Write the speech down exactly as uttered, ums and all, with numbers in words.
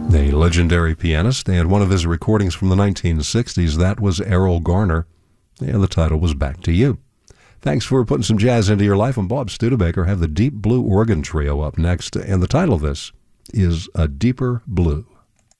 A legendary pianist, and one of his recordings from the nineteen sixties, that was Errol Garner, and the title was Back to You. Thanks for putting some jazz into your life. I'm Bob Studebaker. Have the Deep Blue Organ Trio up next, and the title of this is A Deeper Blue.